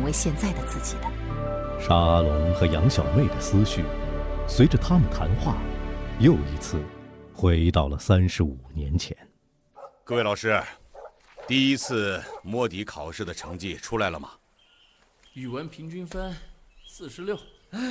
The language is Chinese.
为现在的自己的。 沙阿龙和杨小妹的思绪，随着他们谈话，又一次回到了35年前。 各位老师，第一次摸底考试的成绩出来了吗？ 语文平均分46，